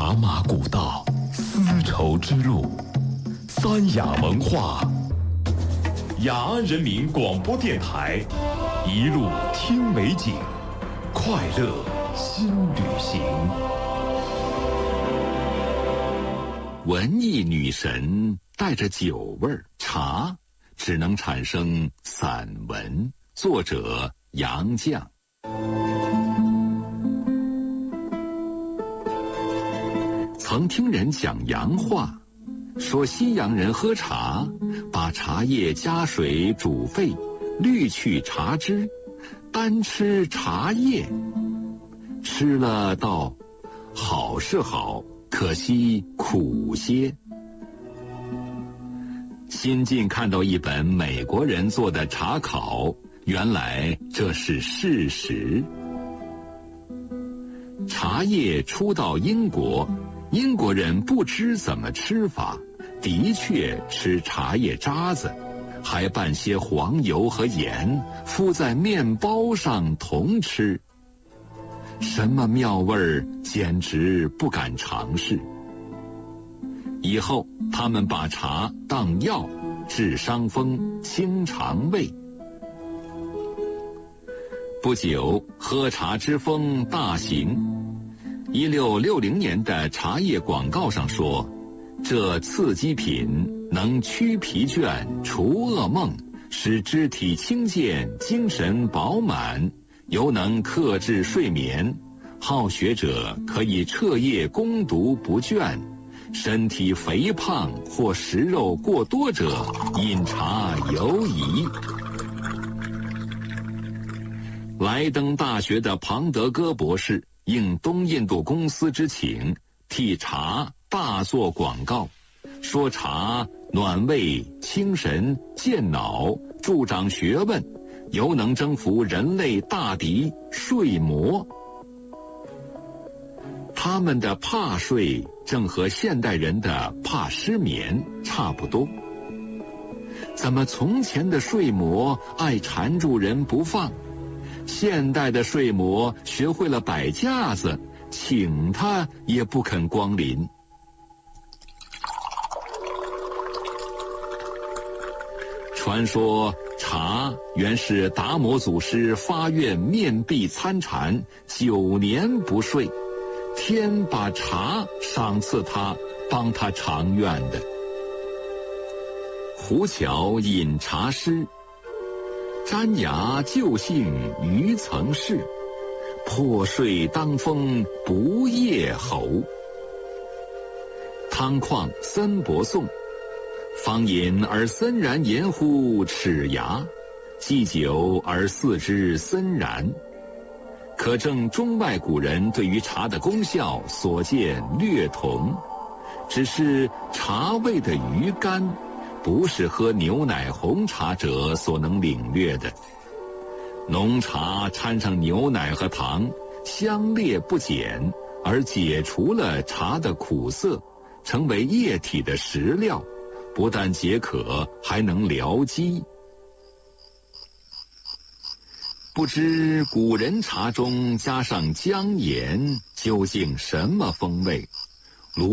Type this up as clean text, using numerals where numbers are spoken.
茶马古道，丝绸之路，三雅文化，雅安人民广播电台，一路听美景，快乐新旅行。 文艺女神带着酒味儿，茶只能产生散文。作者杨绛。曾听人讲洋话，说西洋人喝茶，把茶叶加水煮沸，滤去茶汁，单吃茶叶。吃了道好是好，可惜苦些。新近看到一本美国人做的茶考，原来这是事实。茶叶初到英国，英国人不知怎么吃法，的确吃茶叶渣子，还拌些黄油和盐，敷在面包上同吃。什么妙味儿，简直不敢尝试。以后他们把茶当药，治伤风，清肠胃。不久，喝茶之风大行。1660年的茶叶广告上说，这刺激品能驱疲倦、除噩梦，使肢体轻健、精神饱满，尤能克制睡眠。好学者可以彻夜攻读不倦，身体肥胖或食肉过多者，饮茶尤宜。莱登大学的庞德戈博士应东印度公司之请，替茶大做广告，说茶暖胃、清神、健脑、助长学问，尤能征服人类大敌睡魔。他们的怕睡正和现代人的怕失眠差不多。怎么从前的睡魔爱缠住人不放，现代的睡魔学会了摆架子，请他也不肯光临。传说茶原是达摩祖师发愿面壁参禅9年不睡，天把茶赏赐他，帮他偿愿的。胡桥饮茶诗，沾牙旧姓余曾是，破睡当风不夜吼。汤况森伯颂，方饮而森然言乎齿牙，既久而似之森然。可证中外古人对于茶的功效所见略同，只是茶味的余甘，不是喝牛奶红茶者所能领略的。浓茶掺上牛奶和糖，香烈不减，而解除了茶的苦涩，成为液体的食料，不但解渴，还能疗饥。不知古人茶中加上姜盐究竟什么风味？